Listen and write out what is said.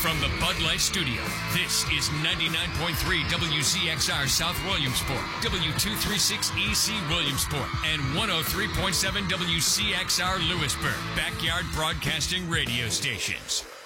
From the Bud Light Studio, this is 99.3 WZXR South Williamsport, W236EC Williamsport, and 103.7 WCXR Lewisburg, Backyard Broadcasting Radio Stations.